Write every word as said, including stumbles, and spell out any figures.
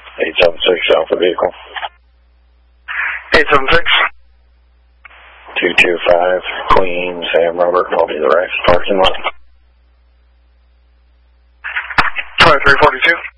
eight seven six, Alpha Vehicle. eight seven six. two two five, Queen, Sam Robert, I'll be the right parking lot. twenty-three forty-two.